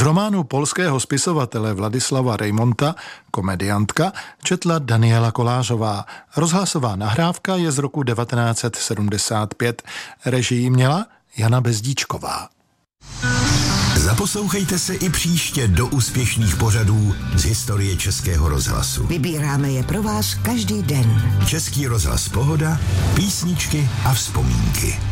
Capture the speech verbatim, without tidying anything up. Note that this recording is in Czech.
Z románu polského spisovatele Vladislava Rejmonta Komediantka četla Daniela Kolářová. Rozhlasová nahrávka je z roku devatenáct set sedmdesát pět. Režii měla Jana Bezdíčková. Zaposlouchejte se i příště do úspěšných pořadů z historie Českého rozhlasu. Vybíráme je pro vás každý den. Český rozhlas Pohoda, písničky a vzpomínky.